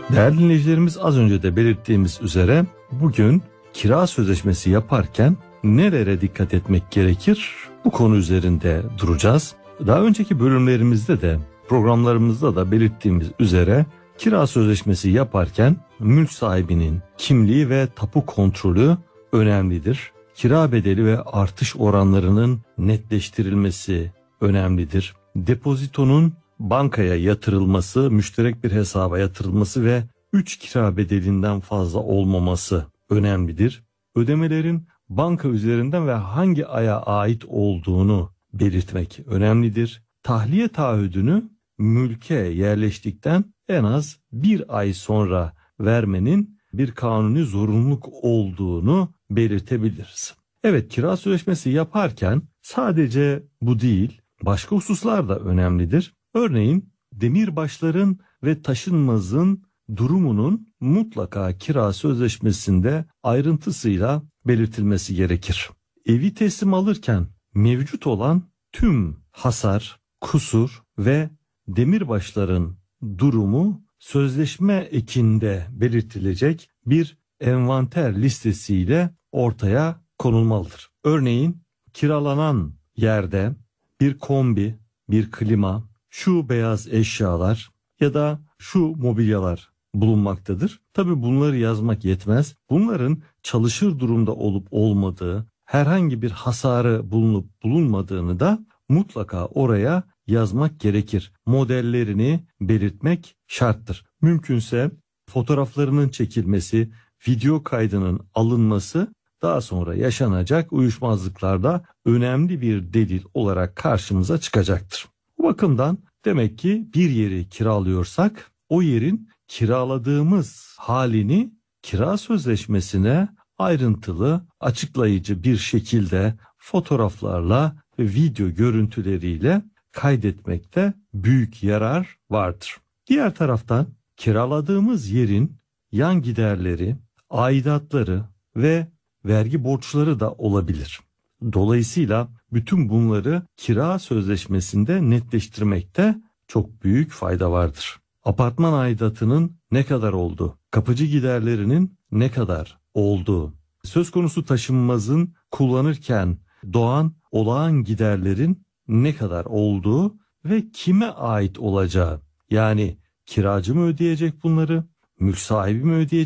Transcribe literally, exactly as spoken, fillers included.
Değerli dinleyicilerimiz, az önce de belirttiğimiz üzere bugün kira sözleşmesi yaparken nerelere dikkat etmek gerekir? Bu konu üzerinde duracağız. Daha önceki bölümlerimizde de programlarımızda da belirttiğimiz üzere kira sözleşmesi yaparken mülk sahibinin kimliği ve tapu kontrolü önemlidir. Kira bedeli ve artış oranlarının netleştirilmesi önemlidir. Depozitonun bankaya yatırılması, müşterek bir hesaba yatırılması ve üç kira bedelinden fazla olmaması önemlidir. Ödemelerin banka üzerinden ve hangi aya ait olduğunu belirtmek önemlidir. Tahliye taahhüdünü mülke yerleştikten en az bir ay sonra vermenin bir kanuni zorunluluk olduğunu belirtebiliriz. Evet, kira sözleşmesi yaparken sadece bu değil, başka hususlar da önemlidir. Örneğin demirbaşların ve taşınmazın durumunun mutlaka kira sözleşmesinde ayrıntısıyla belirtilmesi gerekir. Evi teslim alırken mevcut olan tüm hasar, kusur ve demirbaşların durumu sözleşme ekinde belirtilecek bir envanter listesiyle ortaya konulmalıdır. Örneğin kiralanan yerde bir kombi, bir klima, şu beyaz eşyalar ya da şu mobilyalar bulunmaktadır. Tabii bunları yazmak yetmez. Bunların çalışır durumda olup olmadığı, herhangi bir hasarı bulunup bulunmadığını da mutlaka oraya yazmak gerekir. Modellerini belirtmek şarttır. Mümkünse fotoğraflarının çekilmesi, video kaydının alınması daha sonra yaşanacak uyuşmazlıklarda önemli bir delil olarak karşımıza çıkacaktır. Bu bakımdan demek ki bir yeri kiralıyorsak o yerin kiraladığımız halini kira sözleşmesine ayrıntılı, açıklayıcı bir şekilde fotoğraflarla ve video görüntüleriyle kaydetmekte büyük yarar vardır. Diğer taraftan kiraladığımız yerin yan giderleri, aidatları ve vergi borçları da olabilir. Dolayısıyla bütün bunları kira sözleşmesinde netleştirmekte çok büyük fayda vardır. Apartman aidatının ne kadar olduğu, kapıcı giderlerinin ne kadar olduğu, söz konusu taşınmazın kullanırken doğan olağan giderlerin ne kadar olduğu ve kime ait olacağı, yani kiracı mı ödeyecek bunları, mülk sahibi mi ödeyecek?